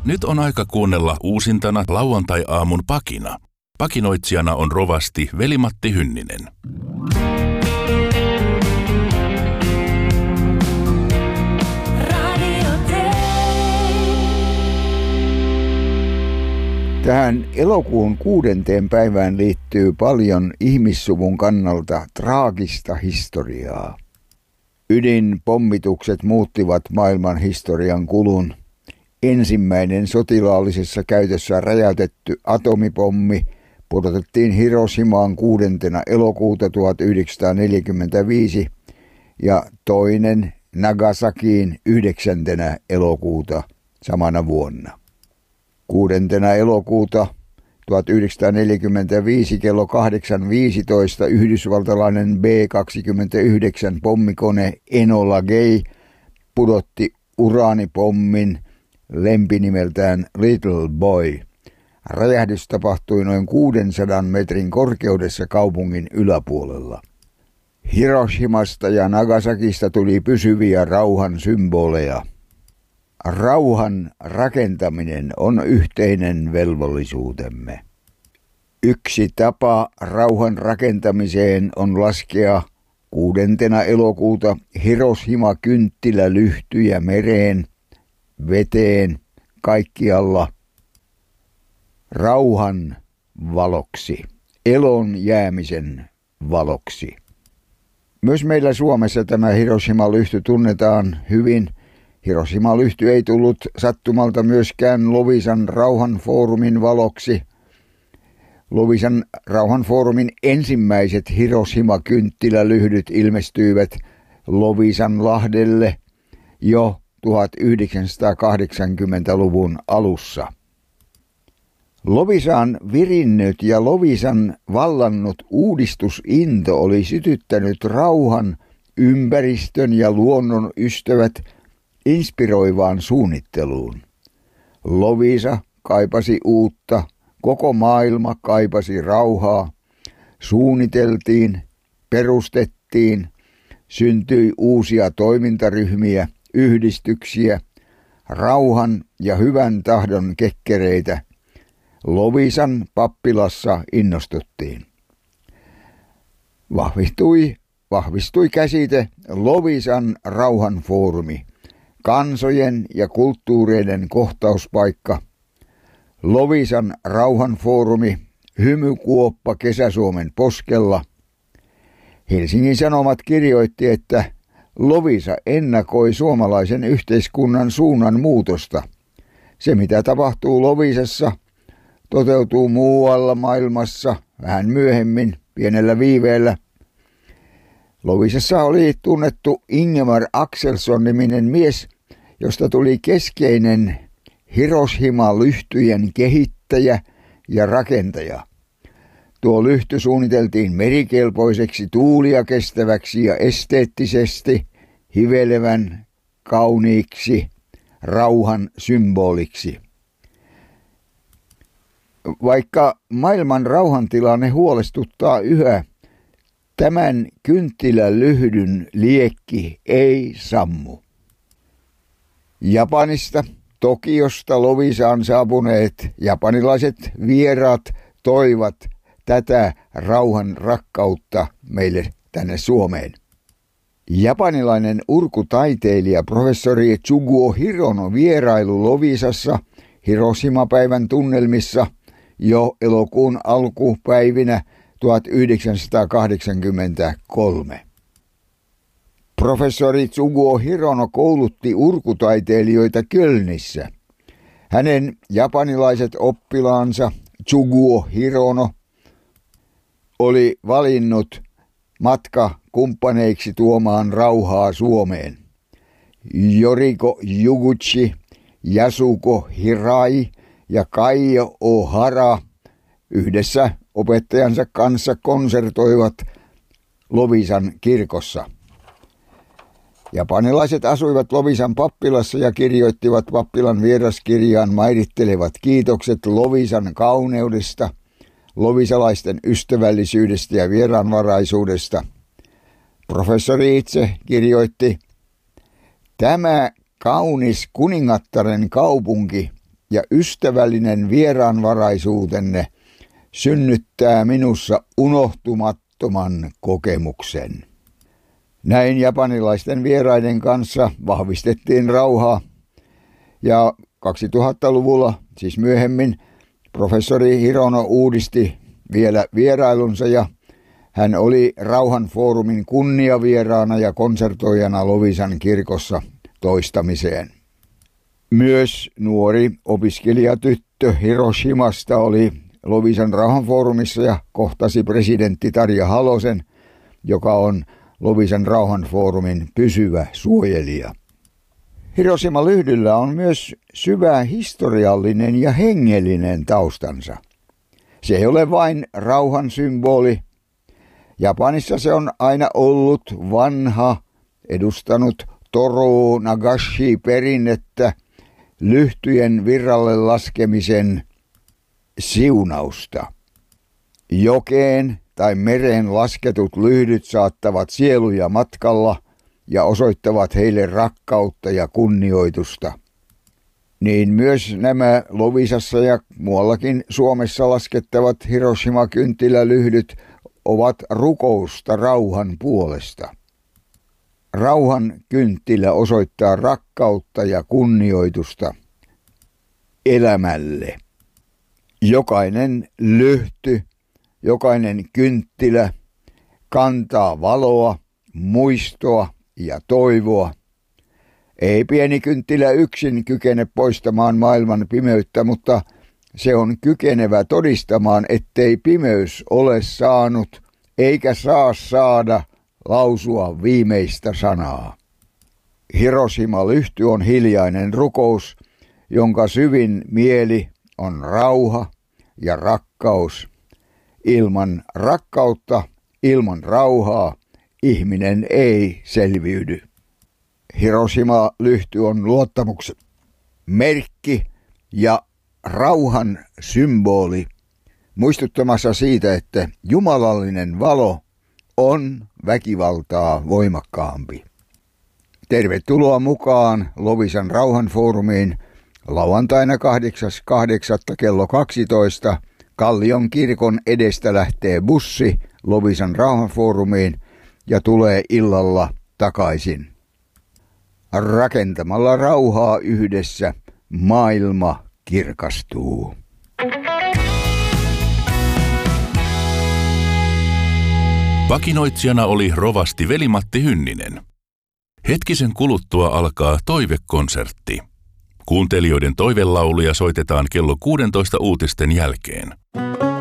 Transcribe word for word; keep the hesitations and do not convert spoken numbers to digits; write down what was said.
Nyt on aika kuunnella uusintana lauantai-aamun pakina. Pakinoitsijana on rovasti Veli-Matti Hynninen. Tähän elokuun kuudenteen päivään liittyy paljon ihmissuvun kannalta traagista historiaa. Ydinpommitukset muuttivat maailman historian kulun. Ensimmäinen sotilaallisessa käytössä räjäytetty atomipommi pudotettiin Hiroshimaan kuudentena elokuuta tuhatyhdeksänsataaneljäkymmentäviisi ja toinen Nagasakiin yhdeksäntenä elokuuta samana vuonna. Kuudentena elokuuta tuhatyhdeksänsataaneljäkymmentäviisi kello kahdeksan viisitoista yhdysvaltalainen B kaksikymmentäyhdeksän pommikone Enola Gay pudotti uraanipommin lempinimeltään Little Boy. Räjähdys tapahtui noin kuudensadan metrin korkeudessa kaupungin yläpuolella. Hiroshimasta ja Nagasakista tuli pysyviä rauhan symboleja. Rauhan rakentaminen on yhteinen velvollisuutemme. Yksi tapa rauhan rakentamiseen on laskea kuudentena elokuuta Hiroshima-kynttilälyhtyjä mereen, veteen, kaikkialla rauhan valoksi, elon jäämisen valoksi. Myös meillä Suomessa tämä Hiroshima-lyhty tunnetaan hyvin. Hiroshima-lyhty ei tullut sattumalta myöskään Loviisan rauhanfoorumin valoksi. Loviisan rauhanfoorumin ensimmäiset Hiroshima-kynttilälyhdyt ilmestyivät Loviisanlahdelle jo tuhatyhdeksänsataakahdeksankymmentäluvun alussa. Loviisaan virinnyt ja Loviisan vallannut uudistusinto oli sytyttänyt rauhan, ympäristön ja luonnon ystävät inspiroivaan suunnitteluun. Loviisa kaipasi uutta, koko maailma kaipasi rauhaa, suunniteltiin, perustettiin, syntyi uusia toimintaryhmiä, yhdistyksiä, rauhan ja hyvän tahdon kekkereitä. Loviisan pappilassa innostuttiin. Vahvistui, vahvistui käsite Loviisan rauhanfoorumi, kansojen ja kulttuureiden kohtauspaikka. Loviisan rauhanfoorumi, hymykuoppa Kesä-Suomen poskella. Helsingin Sanomat kirjoitti, että Loviisa ennakoi suomalaisen yhteiskunnan suunnan muutosta. Se, mitä tapahtuu Loviisassa, toteutuu muualla maailmassa vähän myöhemmin, pienellä viiveellä. Loviisassa oli tunnettu Ingemar Axelsson-niminen mies, josta tuli keskeinen Hiroshima-lyhtyjen kehittäjä ja rakentaja. Tuo lyhty suunniteltiin merikelpoiseksi, tuulia kestäväksi ja esteettisesti hivelevän kauniiksi rauhan symboliksi. Vaikka maailman rauhantilanne huolestuttaa yhä, tämän kynttilälyhdyn liekki ei sammu. Japanista, Tokiosta Loviisaan saapuneet japanilaiset vieraat toivat tätä rauhan rakkautta meille tänne Suomeen. Japanilainen urkutaiteilija professori Tsuguo Hirono vierailu Loviisassa Hiroshima-päivän tunnelmissa jo elokuun alkupäivinä tuhatyhdeksänsataakahdeksankymmentäkolme. Professori Tsuguo Hirono koulutti urkutaiteilijoita Kölnissä. Hänen japanilaiset oppilaansa Tsuguo Hirono oli valinnut matkakumppaneiksi tuomaan rauhaa Suomeen. Yoriko Yuguchi, Yasuko Hirai ja Kaijo Ohara yhdessä opettajansa kanssa konsertoivat Loviisan kirkossa. Japanilaiset asuivat Loviisan pappilassa ja kirjoittivat pappilan vieraskirjaan mairittelevat kiitokset Loviisan kauneudesta, loviisalaisten ystävällisyydestä ja vieraanvaraisuudesta. Professori itse kirjoitti, tämä kaunis kuningattaren kaupunki ja ystävällinen vieraanvaraisuutenne synnyttää minussa unohtumattoman kokemuksen. Näin japanilaisten vieraiden kanssa vahvistettiin rauhaa ja kaksituhattaluvulla, siis myöhemmin, professori Hirono uudisti vielä vierailunsa ja hän oli Rauhanfoorumin kunniavieraana ja konsertoijana Loviisan kirkossa toistamiseen. Myös nuori opiskelijatyttö Hiroshimasta oli Loviisan Rauhanfoorumissa ja kohtasi presidentti Tarja Halosen, joka on Loviisan Rauhanfoorumin pysyvä suojelija. Hiroshima-lyhdyllä on myös syvä historiallinen ja hengellinen taustansa. Se ei ole vain rauhan symboli. Japanissa se on aina ollut vanha, edustanut Toru Nagashi-perinnettä, lyhtyjen virralle laskemisen siunausta. Jokeen tai mereen lasketut lyhdyt saattavat sieluja matkalla ja osoittavat heille rakkautta ja kunnioitusta. Niin myös nämä Loviisassa ja muuallakin Suomessa laskettavat Hiroshima-kynttilälyhdyt ovat rukousta rauhan puolesta. Rauhan kynttilä osoittaa rakkautta ja kunnioitusta elämälle. Jokainen lyhty, jokainen kynttilä kantaa valoa, muistoa ja toivoa. Ei pieni kynttilä yksin kykene poistamaan maailman pimeyttä, mutta se on kykenevä todistamaan, ettei pimeys ole saanut eikä saa saada lausua viimeistä sanaa. Hiroshima-lyhty on hiljainen rukous, jonka syvin mieli on rauha ja rakkaus. Ilman rakkautta, ilman rauhaa ihminen ei selviydy. Hiroshima-lyhty on luottamuksen merkki ja rauhan symboli, muistuttamassa siitä, että jumalallinen valo on väkivaltaa voimakkaampi. Tervetuloa mukaan Loviisan Rauhanfoorumiin lauantaina kahdeksas kahdeksatta kello kaksitoista. Kallion kirkon edestä lähtee bussi Loviisan Rauhanfoorumiin ja tulee illalla takaisin. Rakentamalla rauhaa yhdessä maailma kirkastuu. Pakinoitsijana oli rovasti Veli-Matti Hynninen. Hetkisen kuluttua alkaa toivekonsertti. Kuuntelijoiden toivelauluja soitetaan kello kuusitoista uutisten jälkeen.